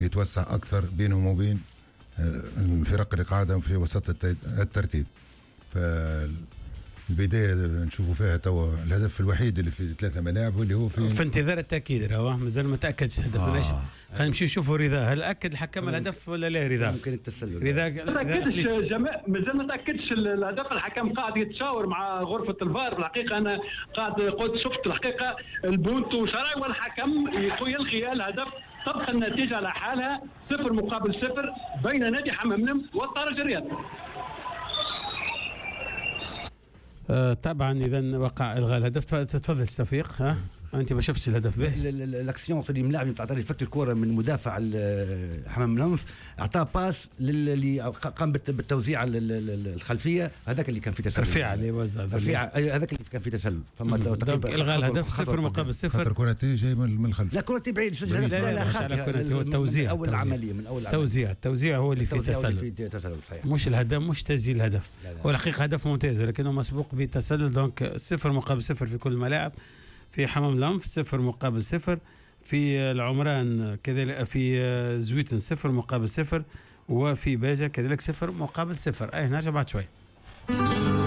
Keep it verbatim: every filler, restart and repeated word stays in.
يتوسع أكثر بينهم وبين الفرق اللي قاعدة في وسط الترتيب. فالبداية نشوفوا فيها توا الهدف الوحيد اللي في ثلاثة ملاعب واللي هو في في انتظار التأكيد. راهو مازال ما تأكدش الهدف. آه. خلينا نمشي نشوفوا رضا، هل أكد الحكم الهدف ولا لا؟ رضا ممكن التسلل. رضا ما تأكدش جماعة، مازال ما تأكدش الهدف. الحكم قاعد يتشاور مع غرفة الفار. في الحقيقة أنا قاعد قلت شفت الحقيقة البونتو شرعي والحكم يلغي الهدف. تبقى النتيجة على حالها صفر مقابل صفر بين نادي حمام نمس والترجي الرياضي. آه طبعا اذا وقع الغاء الهدف. تفضل استفيق. ها انت ما شفتش الهدف به؟ الاكسيون اللي ملاعب نتاع يفك الكره من مدافع حمام نمس، اعطاه باس للي قام بالتوزيع الخلفيه، هذاك اللي كان في تسلل. رفيعه اللي وزع رفيعه هذاك اللي كان في تسلل. فما تقريبا الغاء الهدف صفر مقابل صفر. كرة جاي من الخلف. لا كرة بعيد سجل. لا لا خاطئ. هو التوزيع. اول العمليه من اول توزيع التوزيع هو اللي فيه تسلل. مش الهدف، مش تسجيل الهدف. والحقيقه هدف ممتاز لكنه مسبوق بتسلل. دونك صفر مقابل صفر في كل الملاعب. في حمام لنف صفر مقابل صفر، في العمران كذلك، في زويتن صفر مقابل صفر، وفي باجة كذلك صفر مقابل صفر. اي نرجع بعد شوي.